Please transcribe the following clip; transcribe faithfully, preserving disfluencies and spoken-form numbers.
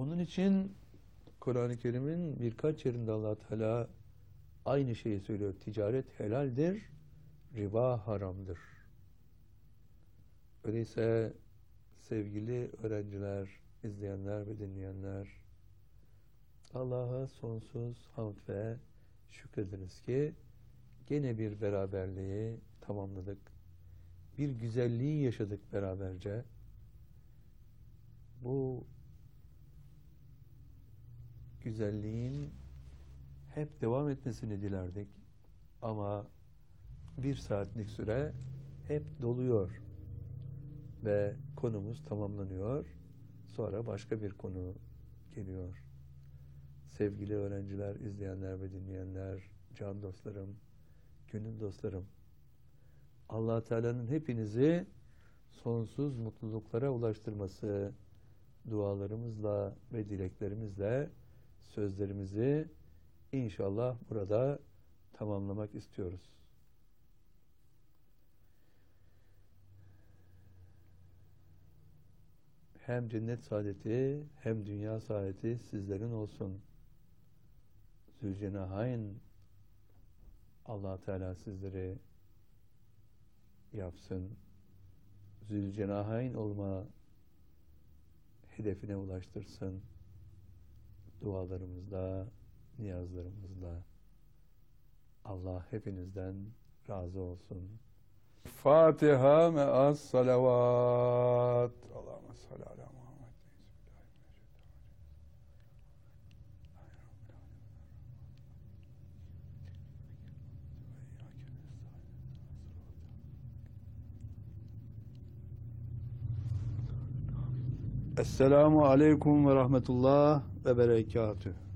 Onun için Kur'an-ı Kerim'in birkaç yerinde Allah Teala aynı şeyi söylüyor. Ticaret helaldir, riba haramdır. Öyleyse sevgili öğrenciler, izleyenler ve dinleyenler, Allah'a sonsuz hamd ve şükrediniz ki gene bir beraberliği tamamladık. Bir güzelliği yaşadık beraberce. Bu güzelliğin hep devam etmesini dilerdik. Ama bir saatlik süre hep doluyor. Ve konumuz tamamlanıyor. Sonra başka bir konu geliyor. Sevgili öğrenciler, izleyenler ve dinleyenler, can dostlarım, gönül dostlarım, Allah Teala'nın hepinizi sonsuz mutluluklara ulaştırması dualarımızla ve dileklerimizle sözlerimizi inşallah burada tamamlamak istiyoruz. Hem cennet saadeti hem dünya saadeti sizlerin olsun. Zülcenahayn Allah Teala sizleri yapsın. Zülcenahayn olma hedefine ulaştırsın. Dualarımızla, niyazlarımızla. Allah hepinizden razı olsun. Fatiha me'as salavat. Allahümme salli ala Muhammed. Esselamu aleyküm ve rahmetullah ve berekatüh.